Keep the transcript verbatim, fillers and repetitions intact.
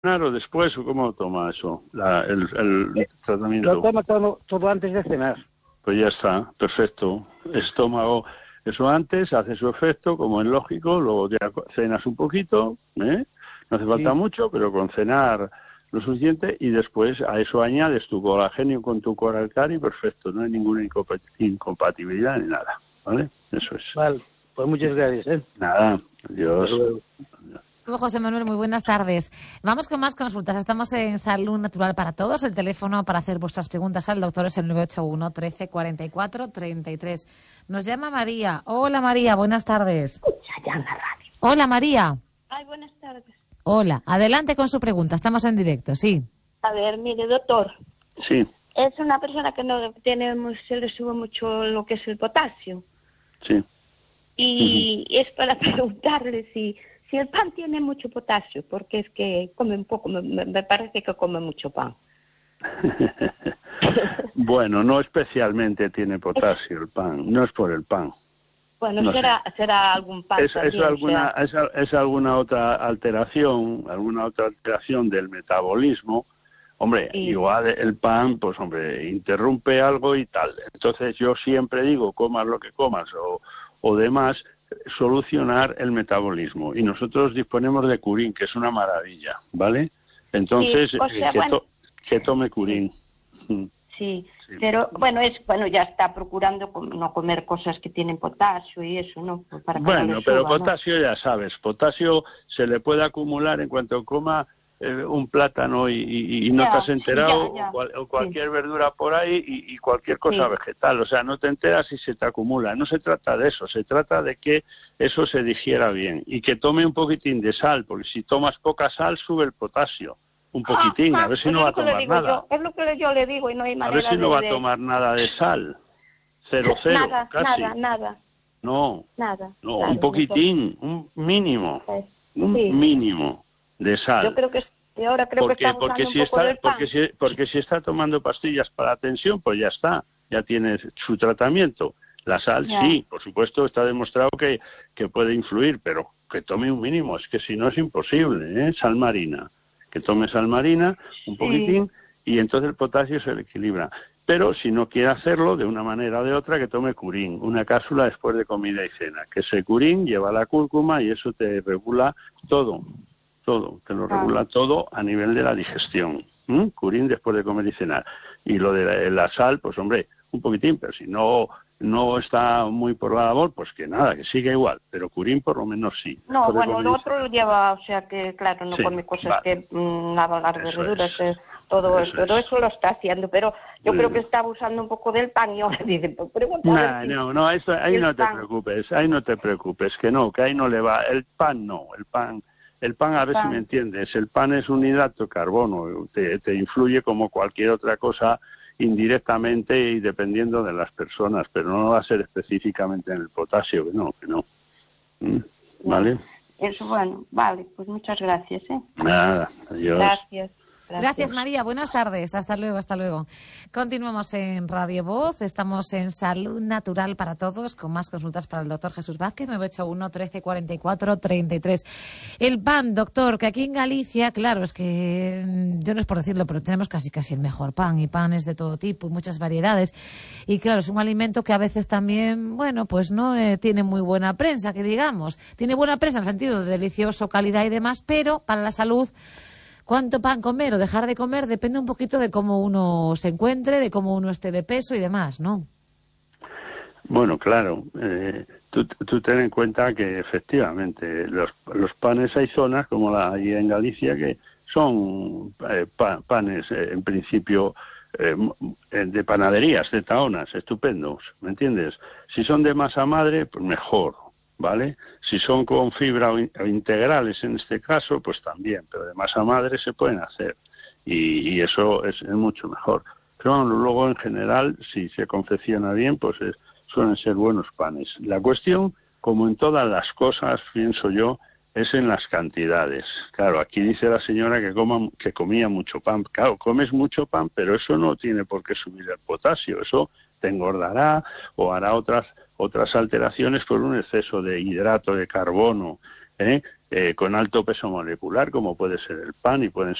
o después, o cómo toma eso, la, el, el eh, tratamiento? Lo toma todo, todo antes de cenar. Pues ya está, perfecto. Estómago, eso antes, hace su efecto, como es lógico, luego ya cenas un poquito, ¿eh? No hace falta sí. mucho, pero con cenar lo suficiente, y después a eso añades tu colágeno con tu coral cari, perfecto, no hay ninguna incompatibilidad ni nada, ¿vale? Eso es. Vale, pues muchas gracias, ¿eh? Nada, adiós. José Manuel, muy buenas tardes. Vamos con más consultas. Estamos en Salud Natural para Todos. El teléfono para hacer vuestras preguntas al doctor es el nueve ocho uno, trece, cuarenta y cuatro, treinta y tres. Nos llama María. Hola, María, buenas tardes. Ya en la radio. Hola, María. Ay, buenas tardes. Hola, adelante con su pregunta. Estamos en directo, sí. A ver, mire, doctor. Sí. Es una persona que no tiene, se le sube mucho lo que es el potasio. Sí. Y uh-huh. es para preguntarle si... Si el pan tiene mucho potasio, porque es que come un poco, me, me parece que come mucho pan. Bueno, no especialmente tiene potasio el pan, no es por el pan. Bueno, no será sé. será algún pan es, también, es alguna o sea. es, es alguna otra alteración, alguna otra alteración del metabolismo. Hombre, sí. Igual el pan, pues hombre, interrumpe algo y tal. Entonces yo siempre digo, comas lo que comas o, o demás, solucionar el metabolismo, y nosotros disponemos de Curín, que es una maravilla, ¿vale? Entonces, sí, o sea, que, bueno, to, que tome Curín. Sí, sí, sí, pero bueno, es bueno, ya está procurando no comer cosas que tienen potasio y eso, ¿no? Para que bueno, no le pero suba, potasio, ¿no? Ya sabes, potasio se le puede acumular en cuanto coma eh, un plátano y, y, y no ya, te has enterado, ya, ya. O, cual, o cualquier sí. verdura por ahí y, y cualquier cosa sí. vegetal, o sea, no te enteras y se te acumula. No se trata de eso, se trata de que eso se digiera bien y que tome un poquitín de sal, porque si tomas poca sal sube el potasio, un poquitín, ah, a ver si pues no va a tomar nada. Yo, es lo que yo le digo y no hay manera de... A ver si no de, va a de... tomar nada de sal, cero, cero, nada, casi. Nada, nada. No, nada. no, Claro, un poquitín, un mínimo, pues, un sí. mínimo de sal. Yo creo que y ahora creo porque, que está porque usando si un poco está, del pan. porque si, porque si está tomando pastillas para tensión, pues ya está, ya tiene su tratamiento. La sal ya. Sí, por supuesto, está demostrado que, que puede influir, pero que tome un mínimo, es que si no es imposible, ¿eh? Sal marina, que tome sal marina, un poquitín, sí. Y entonces el potasio se le equilibra. Pero si no quiere hacerlo de una manera o de otra, que tome Curín, una cápsula después de comida y cena, que ese Curín lleva la cúrcuma y eso te regula todo. Todo, te lo regula ah. todo a nivel de la digestión. ¿Mm? Curín después de comer y cenar. Y lo de la, la sal, pues hombre, un poquitín, pero si no no está muy por la labor, pues que nada, que siga igual. Pero Curín por lo menos sí. No, bueno, lo otro lo lleva, o sea que, claro, no sí, come cosas vale. que mmm, las verduras, es. todo eso, todo eso lo está haciendo. Pero yo sí. creo que está abusando un poco del pan y ahora dice, pues pregunta nah, a ver si No, no, eso, ahí no te pan... preocupes, ahí no te preocupes, que no, que ahí no le va. El pan no, el pan... El pan, a ver pan. si me entiendes, el pan es un hidrato de carbono, te, te influye como cualquier otra cosa indirectamente y dependiendo de las personas, pero no va a ser específicamente en el potasio, que no, que no. ¿Mm? ¿Vale? Eso, bueno, vale, pues muchas gracias, ¿eh? Nada, adiós. Gracias. Gracias. Gracias, María. Buenas tardes. Hasta luego, hasta luego. Continuamos en Radio Voz. Estamos en Salud Natural para Todos, con más consultas para el doctor Jesús Vázquez, nueve ocho uno, trece, cuarenta y cuatro, treinta y tres. El pan, doctor, que aquí en Galicia, claro, es que yo no es por decirlo, pero tenemos casi casi el mejor pan, y panes de todo tipo y muchas variedades. Y claro, es un alimento que a veces también, bueno, pues no eh, tiene muy buena prensa, que digamos. Tiene buena prensa en el sentido de delicioso, calidad y demás, pero para la salud... Cuánto pan comer o dejar de comer depende un poquito de cómo uno se encuentre, de cómo uno esté de peso y demás, ¿no? Bueno, claro. Eh, tú, tú ten en cuenta que efectivamente los, los panes, hay zonas como la hay en Galicia que son eh, pa, panes eh, en principio eh, de panaderías, de taonas, estupendos, ¿me entiendes? Si son de masa madre, pues mejor. ¿Vale? Si son con fibra o, in, o integrales en este caso, pues también, pero de masa madre se pueden hacer y, y eso es, es mucho mejor. Pero bueno, luego en general, si se confecciona bien, pues es, suelen ser buenos panes. La cuestión, como en todas las cosas, pienso yo, es en las cantidades. Claro, aquí dice la señora que, coma, que comía mucho pan. Claro, comes mucho pan, pero eso no tiene por qué subir el potasio, eso te engordará o hará otras otras alteraciones por un exceso de hidrato de carbono ¿eh? Eh, con alto peso molecular, como puede ser el pan y pueden